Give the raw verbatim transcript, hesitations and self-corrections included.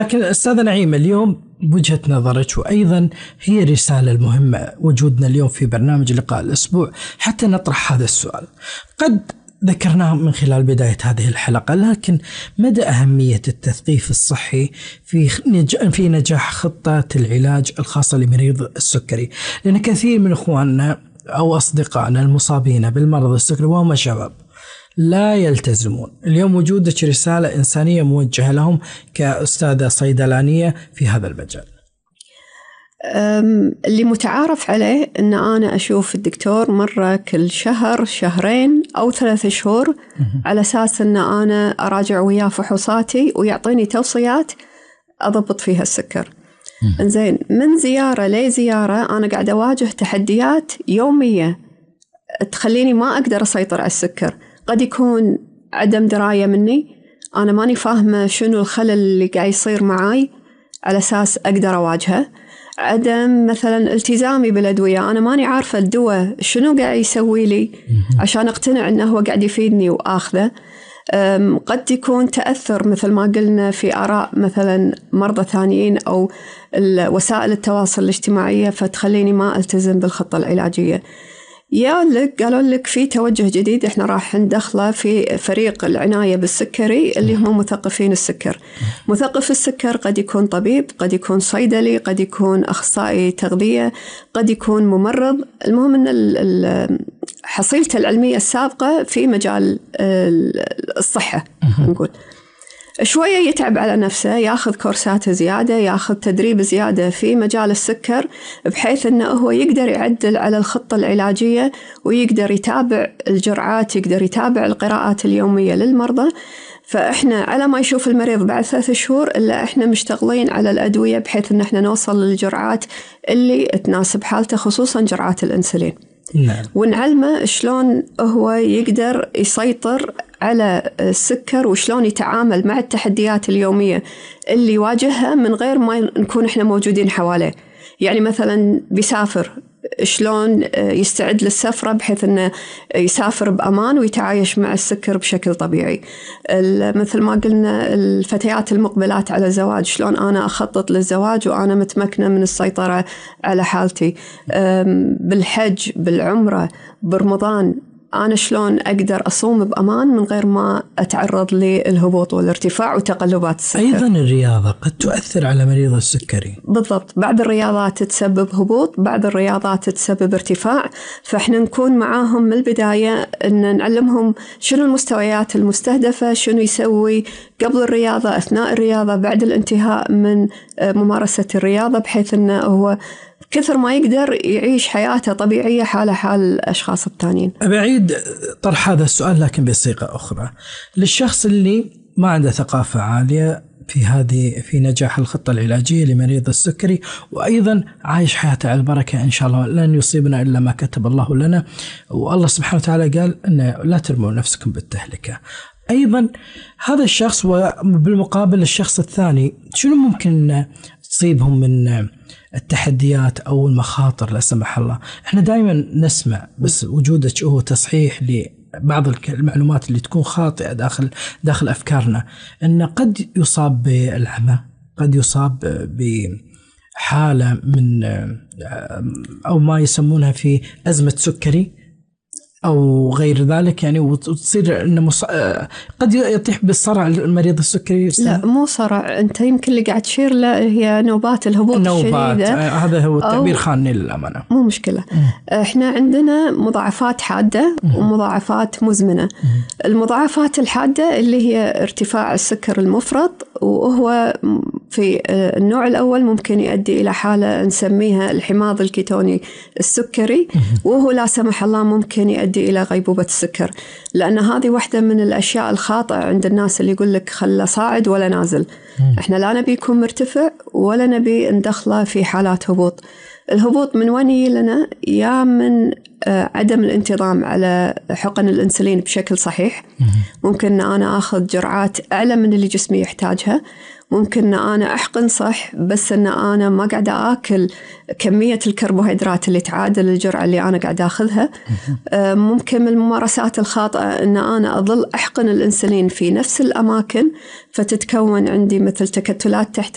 لكن أستاذة نعيمة، اليوم بوجهة نظرك وأيضا هي رسالة المهمة وجودنا اليوم في برنامج لقاء الأسبوع حتى نطرح هذا السؤال. قد ذكرناه من خلال بداية هذه الحلقة، لكن مدى أهمية التثقيف الصحي في في نجاح خطة العلاج الخاصة لمريض السكري؟ لأن كثير من إخواننا أو أصدقائنا المصابين بالمرض السكري وهم شباب لا يلتزمون. اليوم وجودك رسالة إنسانية موجهة لهم كأستاذة صيدلانية في هذا المجال. اللي متعارف عليه أن أنا أشوف الدكتور مرة كل شهر شهرين أو ثلاثة شهور على أساس أن أنا أراجع وياه فحوصاتي ويعطيني توصيات أضبط فيها السكر. إنزين، من زيارة لزيارة أنا قاعدة أواجه تحديات يومية تخليني ما أقدر أسيطر على السكر. قد يكون عدم دراية مني، أنا ماني فاهمة شنو الخلل اللي قاعد يصير معاي على أساس أقدر أواجهه. عدم مثلا التزامي بالأدوية، أنا ماني عارفة الدواء شنو قاعد يسوي لي عشان أقتنع أنه هو قاعد يفيدني وآخذه. قد يكون تأثر مثل ما قلنا في آراء مثلا مرضى ثانيين أو وسائل التواصل الاجتماعية فتخليني ما ألتزم بالخطة العلاجية. يا لك قالوا لك في توجه جديد احنا راح ندخله في فريق العناية بالسكري اللي هم مثقفين السكر. مثقف السكر قد يكون طبيب، قد يكون صيدلي، قد يكون أخصائي تغذية، قد يكون ممرض. المهم أن حصيلته العلمية السابقة في مجال الصحة نقول شوية يتعب على نفسه، ياخذ كورسات زيادة، ياخذ تدريب زيادة في مجال السكر بحيث أنه هو يقدر يعدل على الخطة العلاجية ويقدر يتابع الجرعات، يقدر يتابع القراءات اليومية للمرضى. فإحنا على ما يشوف المريض بعد ثلاثة شهور إلا إحنا مشتغلين على الأدوية بحيث أن إحنا نوصل للجرعات اللي تناسب حالته، خصوصا جرعات الأنسولين. نعم. ونعلمه شلون هو يقدر يسيطر على السكر وشلون يتعامل مع التحديات اليومية اللي يواجهها من غير ما نكون إحنا موجودين حواليه. يعني مثلا بيسافر، شلون يستعد للسفرة بحيث أنه يسافر بأمان ويتعايش مع السكر بشكل طبيعي. مثل ما قلنا الفتيات المقبلات على الزواج، شلون أنا أخطط للزواج وأنا متمكنة من السيطرة على حالتي. بالحج، بالعمرة، برمضان، أنا شلون أقدر أصوم بأمان من غير ما أتعرض للهبوط والارتفاع وتقلبات السكر. أيضا الرياضة قد تؤثر على مريض السكري. بالضبط، بعض الرياضات تسبب هبوط، بعض الرياضات تسبب ارتفاع. فإحنا نكون معاهم من البداية أن نعلمهم شنو المستويات المستهدفة، شنو يسوي قبل الرياضة، أثناء الرياضة، بعد الانتهاء من ممارسة الرياضة، بحيث أنه هو كثر ما يقدر يعيش حياته طبيعية حال حال الأشخاص التانيين. أبعيد طرح هذا السؤال لكن بصيغة أخرى، للشخص اللي ما عنده ثقافة عالية في هذه في نجاح الخطة العلاجية لمريض السكري، وأيضا عايش حياته على البركة إن شاء الله، لن يصيبنا إلا ما كتب الله لنا، والله سبحانه وتعالى قال أن لا ترموا نفسكم بالتهلكة. أيضا هذا الشخص وبالمقابل الشخص الثاني شنو ممكن تصيبهم من التحديات أو المخاطر لا سمح الله؟ إحنا دائما نسمع، بس وجودك هو تصحيح لبعض المعلومات اللي تكون خاطئة داخل داخل أفكارنا، إن قد يصاب بالعمى، قد يصاب بحالة من أو ما يسمونها في أزمة سكري أو غير ذلك، يعني وتصير إنه مص... قد يطيح بالصرع المريض السكري. لا مو صرع، أنت يمكن اللي قاعد تشير له هي نوبات الهبوط النوبات الشديدة. هذا هو التعبير خاني للأمانة. مو مشكلة. م. إحنا عندنا مضاعفات حادة م. ومضاعفات مزمنة. م. المضاعفات الحادة اللي هي ارتفاع السكر المفرط، وهو في النوع الأول ممكن يؤدي إلى حالة نسميها الحماض الكيتوني السكري، وهو لا سمح الله ممكن يؤدي إلى غيبوبة السكر، لأن هذه واحدة من الأشياء الخاطئة عند الناس اللي يقول لك خله صاعد ولا نازل. إحنا لا نبي يكون مرتفع ولا نبي ندخله في حالات هبوط. الهبوط من وين يجي لنا؟ يا من عدم الانتظام على حقن الأنسولين بشكل صحيح، ممكن أنا أخذ جرعات أعلى من اللي جسمي يحتاجها، ممكن أنا أحقن صح بس أن أنا ما قاعدة آكل كمية الكربوهيدرات اللي تعادل الجرعة اللي أنا قاعدة أخذها. ممكن من الممارسات الخاطئة أن أنا أظل أحقن الأنسولين في نفس الأماكن فتتكون عندي مثل تكتلات تحت